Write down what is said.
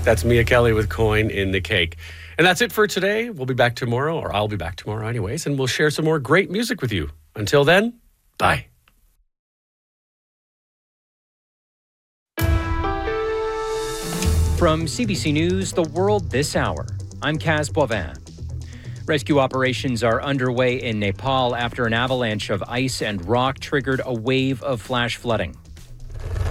That's Mia Kelly with Coin in the Cake. And that's it for today. We'll be back tomorrow, or I'll be back tomorrow anyways, and we'll share some more great music with you. Until then, bye. From CBC News, The World This Hour, I'm Kaz Boivin. Rescue operations are underway in Nepal after an avalanche of ice and rock triggered a wave of flash flooding.